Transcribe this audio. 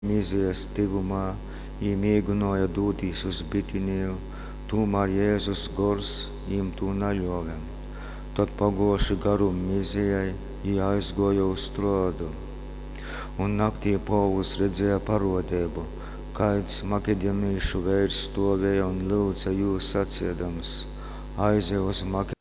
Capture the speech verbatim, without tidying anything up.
mizijas tīgumā, iemēģināja doties uz Betiniju, tomēr Jēzus gars viņam to neļāva. Tad pagājuši garu mizijai, viņi aizgāja uz strādu. Un naktī Pāvils redzēja parādību, kāds makedoniešu vīrs stāvēja un lūdza viņu sacīdams: aizej uz Makedoniju.